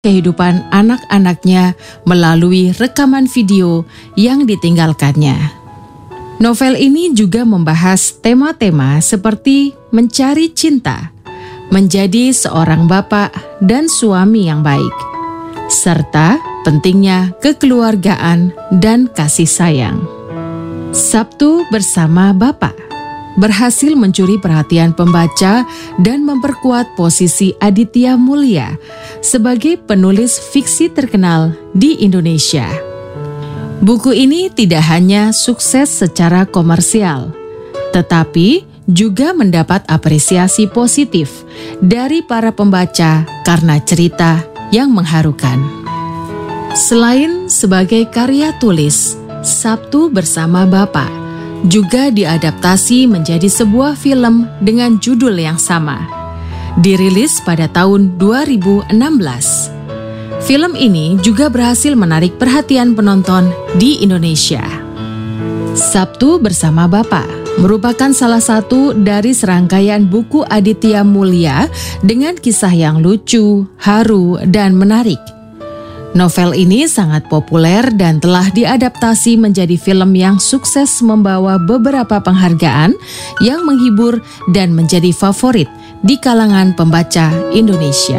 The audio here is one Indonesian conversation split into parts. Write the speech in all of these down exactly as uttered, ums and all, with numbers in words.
kehidupan anak-anaknya melalui rekaman video yang ditinggalkannya. Novel ini juga membahas tema-tema seperti mencari cinta, menjadi seorang bapak dan suami yang baik, serta pentingnya kekeluargaan dan kasih sayang. Sabtu bersama Bapak berhasil mencuri perhatian pembaca dan memperkuat posisi Aditya Mulia sebagai penulis fiksi terkenal di Indonesia. Buku ini tidak hanya sukses secara komersial, tetapi juga mendapat apresiasi positif dari para pembaca karena cerita yang mengharukan. Selain sebagai karya tulis, Sabtu bersama Bapak juga diadaptasi menjadi sebuah film dengan judul yang sama, dirilis pada tahun dua ribu enam belas. Film ini juga berhasil menarik perhatian penonton di Indonesia. Sabtu bersama Bapak merupakan salah satu dari serangkaian buku Aditya Mulia dengan kisah yang lucu, haru, dan menarik. Novel ini sangat populer dan telah diadaptasi menjadi film yang sukses membawa beberapa penghargaan yang menghibur dan menjadi favorit di kalangan pembaca Indonesia.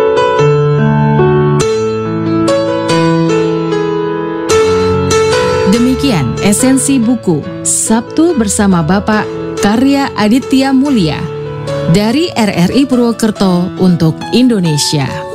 Demikian esensi buku Sabtu bersama Bapak karya Aditya Mulia dari R R I Purwokerto untuk Indonesia.